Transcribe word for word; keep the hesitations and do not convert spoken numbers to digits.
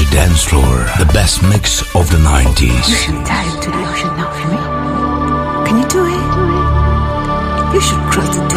dance floor. The best mix of the nineties. You should dive to the ocean now for me. Can you do it? You should cross the